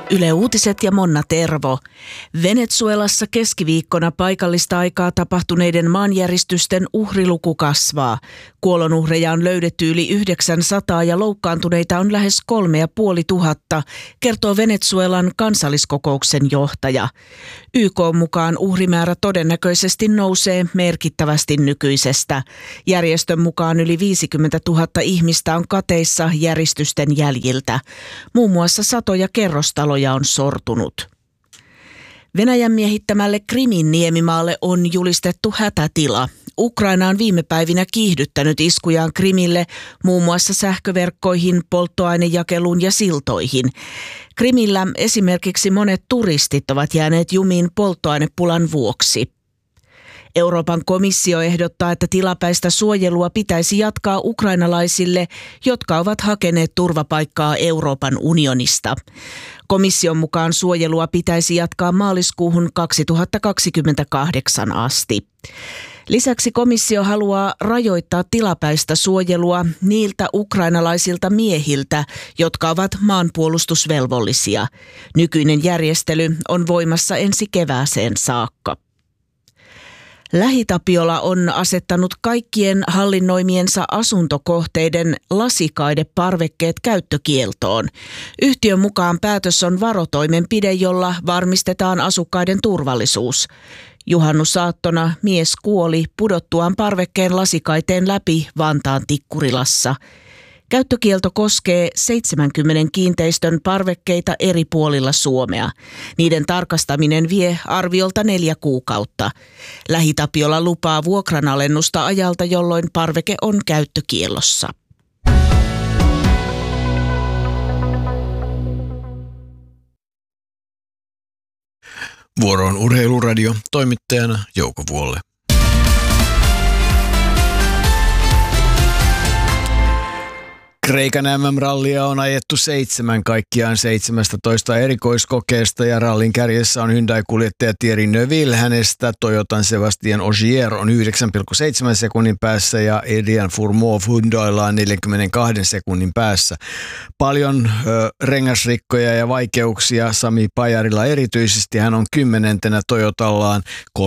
Yle Uutiset ja Monna Tervo. Venezuelassa keskiviikkona paikallista aikaa tapahtuneiden maanjäristysten uhriluku kasvaa. Kuolonuhreja on löydetty yli 900 ja loukkaantuneita on lähes 3500, kertoo Venezuelan kansalliskokouksen johtaja. YK:n mukaan uhrimäärä todennäköisesti nousee merkittävästi nykyisestä. Järjestön mukaan yli 50 000 ihmistä on kateissa järistysten jäljiltä. Muun muassa satoja kerrostaloja on sortunut. Venäjän miehittämälle Krimin niemimaalle on julistettu hätätila. Ukraina on viime päivinä kiihdyttänyt iskujaan Krimille muun muassa sähköverkkoihin, polttoainejakeluun ja siltoihin. Krimillä esimerkiksi monet turistit ovat jääneet jumiin polttoainepulan vuoksi. Euroopan komissio ehdottaa, että tilapäistä suojelua pitäisi jatkaa ukrainalaisille, jotka ovat hakeneet turvapaikkaa Euroopan unionista. Komission mukaan suojelua pitäisi jatkaa maaliskuuhun 2028 asti. Lisäksi komissio haluaa rajoittaa tilapäistä suojelua niiltä ukrainalaisilta miehiltä, jotka ovat maanpuolustusvelvollisia. Nykyinen järjestely on voimassa ensi kevääseen saakka. LähiTapiola on asettanut kaikkien hallinnoimiensa asuntokohteiden lasikaideparvekkeet käyttökieltoon. Yhtiön mukaan päätös on varotoimenpide, jolla varmistetaan asukkaiden turvallisuus. Juhannusaattona mies kuoli pudottuaan parvekkeen lasikaiteen läpi Vantaan Tikkurilassa. Käyttökielto koskee 70 kiinteistön parvekkeita eri puolilla Suomea. Niiden tarkastaminen vie arviolta 4 kuukautta. LähiTapiola lupaa vuokranalennusta ajalta, jolloin parveke on käyttökiellossa. Vuoroon Urheiluradio, toimittajana Jouko Vuolle. Kreikan MM-rallia on ajettu 7 kaikkiaan 17 erikoiskokeesta ja rallin kärjessä on Hyundai-kuljettaja Thierry Neuville. Hänestä Toyotan Sébastien Ogier on 9,7 sekunnin päässä ja Adrian Fourmaux Hyundailla on 42 sekunnin päässä. Paljon rengasrikkoja ja vaikeuksia Sami Pajarilla erityisesti. Hän on 10. Toyotallaan 3.13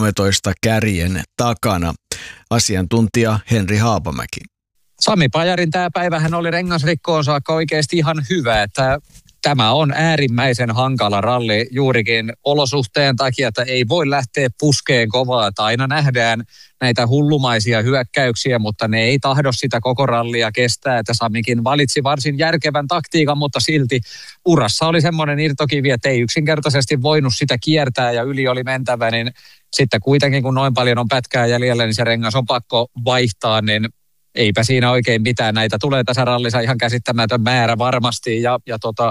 kärjen takana. Asiantuntija Henri Haapamäki. Sami Pajarin tämä päivähän oli rengasrikkoon saakka oikeasti ihan hyvä, että tämä on äärimmäisen hankala ralli juurikin olosuhteen takia, että ei voi lähteä puskeen kovaa, että aina nähdään näitä hullumaisia hyökkäyksiä, mutta ne ei tahdo sitä koko rallia kestää, että Samikin valitsi varsin järkevän taktiikan, mutta silti urassa oli semmoinen irtokivi, että ei yksinkertaisesti voinut sitä kiertää ja yli oli mentävä, niin sitten kuitenkin kun noin paljon on pätkää jäljellä, niin se rengas on pakko vaihtaa, niin eipä siinä oikein mitään. Näitä tulee tässä rallissa ihan käsittämätön määrä varmasti ja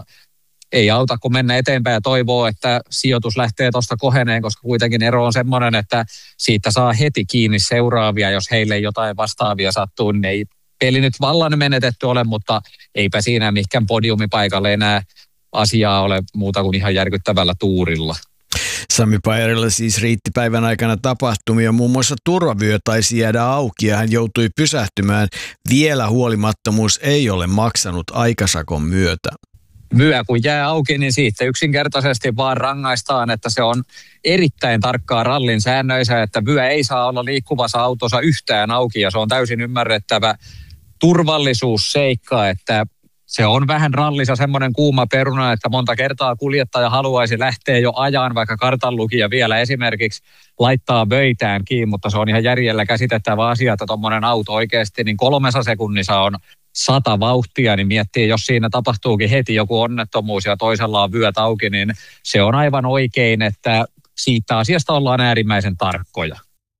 ei auta kun mennä eteenpäin ja toivoo, että sijoitus lähtee tuosta koheneen, koska kuitenkin ero on semmoinen, että siitä saa heti kiinni seuraavia, jos heille jotain vastaavia sattuu, niin ei peli nyt vallan menetetty ole, mutta eipä siinä mikään podiumipaikalle enää asiaa ole muuta kuin ihan järkyttävällä tuurilla. Sami Pajarilla siis riitti päivän aikana tapahtumia, muun muassa turvavyö taisi jäädä auki ja hän joutui pysähtymään. Vielä huolimattomuus ei ole maksanut aikasakon myötä. Vyö kun jää auki, niin siitä yksinkertaisesti vaan rangaistaan, että se on erittäin tarkkaa rallin säännöissä, että vyö ei saa olla liikkuvassa autossa yhtään auki ja se on täysin ymmärrettävä turvallisuusseikka, että se on vähän rallissa semmoinen kuuma peruna, että monta kertaa kuljettaja haluaisi lähteä jo ajaan, vaikka kartanlukija vielä esimerkiksi laittaa vöitään kiinni, mutta se on ihan järjellä käsitettävä asia, että tuommoinen auto oikeasti niin 3 sekunnissa on 100 vauhtia, niin miettii, jos siinä tapahtuukin heti joku onnettomuus ja toisella on vyöt auki, niin se on aivan oikein, että siitä asiasta ollaan äärimmäisen tarkkoja.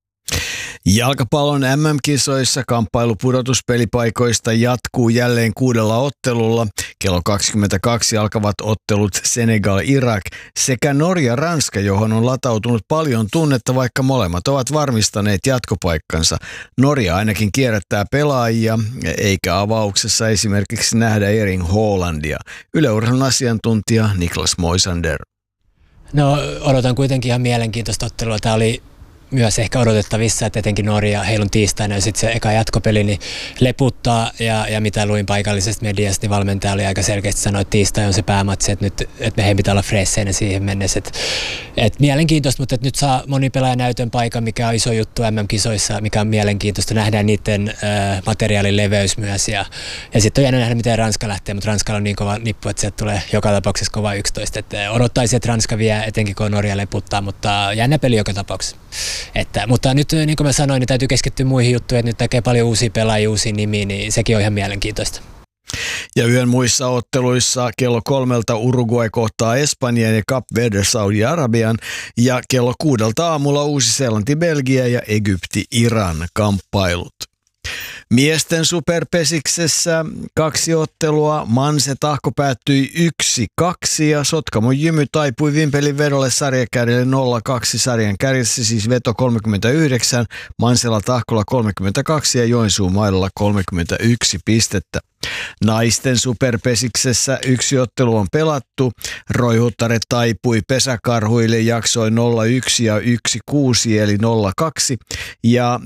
Jalkapallon MM-kisoissa kamppailu pudotuspelipaikoista jatkuu jälleen 6 ottelulla. Kello 22 alkavat ottelut Senegal-Irak sekä Norja-Ranska, johon on latautunut paljon tunnetta, vaikka molemmat ovat varmistaneet jatkopaikkansa. Norja ainakin kierrättää pelaajia, eikä avauksessa esimerkiksi nähdä Erling Haalandia. Yle Urheilun asiantuntija Niklas Moisander. No odotan kuitenkin ihan mielenkiintoista ottelua. Tämä oli myös ehkä odotettavissa, että etenkin Norja, heillä on tiistaina ja sitten se eka jatkopeli niin leputtaa ja mitä luin paikallisesta mediasta, niin valmentaja oli aika selkeästi sanoi, että tiistai on se päämatsi, että nyt että meidän pitää olla freesseinä siihen mennessä. Et mielenkiintoista, mutta nyt saa monipelaajanäytön paikan, mikä on iso juttu MM-kisoissa, mikä on mielenkiintoista. Nähdään niiden materiaalin leveys myös ja sitten on jännä nähdä, miten Ranska lähtee, mutta Ranskalla on niin kova nippu, että sieltä tulee joka tapauksessa kova 11. Että odottaisi, että Ranska vie etenkin kun Norja leputtaa, mutta jännä peli joka tapauksessa. Mutta nyt niin kuin mä sanoin, niin täytyy keskittyä muihin juttuihin, että nyt näkee paljon uusia pelaajia, uusia nimiä, niin sekin on ihan mielenkiintoista. Ja yön muissa otteluissa kello 3 Uruguay kohtaa Espanjan ja Cap Verde Saudi-Arabian ja kello 6 aamulla Uusi-Seelanti Belgia ja Egypti Iran kamppailut. Miesten superpesiksessä 2 ottelua. Manse Tahko päättyi 1-2 ja Sotkamon Jymy taipui Vimpelin vedolle sarjakärjelle 0-2 sarjan kärjessä, siis veto 39, Mansella Tahkolla 32 ja Joensuun Mailalla 31 pistettä. Naisten superpesiksessä 1 ottelu on pelattu. Roihuttare taipui Pesäkarhuille jaksoi 0-1 ja 1-6 eli 0-2 ja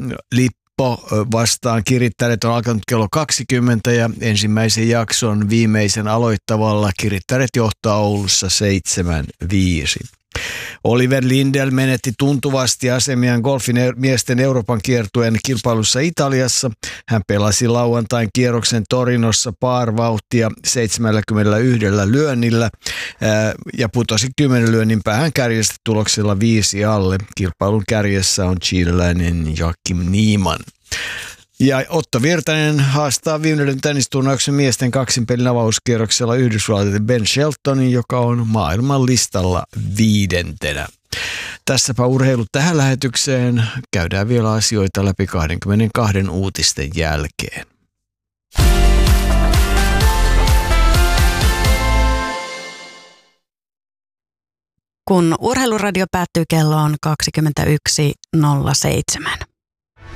vastaan Kirittäret on alkanut kello 20 ja ensimmäisen jakson viimeisen aloittavalla Kirittäret johtaa Oulussa 7-5. Oliver Lindell menetti tuntuvasti asemiaan golfin miesten Euroopan kiertueen kilpailussa Italiassa. Hän pelasi lauantain kierroksen Torinossa par-vauhtia 71 lyönnillä ja putosi 10 lyönnin päähän kärjestä tuloksella 5 alle. Kilpailun kärjessä on chileläinen Joakim Niemann. Ja Otto Virtanen haastaa Wimbledon tennisturnauksen miesten kaksinpelin avauskierroksella yhdysvaltalaisen Ben Sheltonin, joka on maailman listalla 5. Tässäpä urheilu tähän lähetykseen. Käydään vielä asioita läpi 22 uutisten jälkeen. Kun Urheiluradio päättyy kelloon 21.07.